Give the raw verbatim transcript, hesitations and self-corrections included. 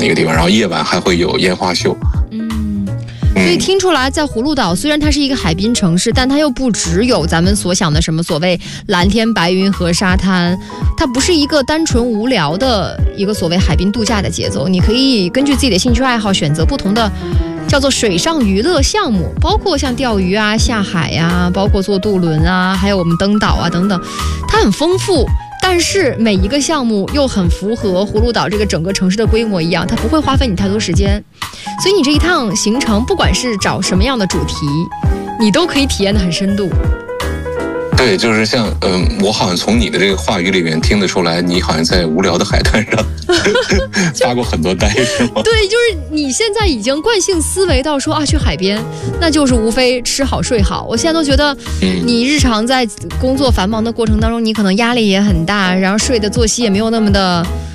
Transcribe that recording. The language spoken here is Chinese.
的一个地方，然后夜晚还会有烟花秀。 嗯，所以听出来，在葫芦岛虽然它是一个海滨城市，但它又不只有咱们所想的什么所谓蓝天白云和沙滩，它不是一个单纯无聊的一个所谓海滨度假的节奏。你可以根据自己的兴趣爱好选择不同的叫做水上娱乐项目，包括像钓鱼啊、下海呀、啊，包括坐渡轮啊，还有我们登岛啊等等，它很丰富。但是每一个项目又很符合葫芦岛这个整个城市的规模一样，它不会花费你太多时间，所以你这一趟行程不管是找什么样的主题，你都可以体验得很深度。 对，就是像嗯、呃，我好像从你的这个话语里面听得出来，你好像在无聊的海滩上发过很多呆，是吗？ 对，就是你现在已经惯性思维到说啊，去海边那就是无非吃好睡好。我现在都觉得，你日常在工作繁忙的过程当中，你可能压力也很大，然后睡的作息也没有那么的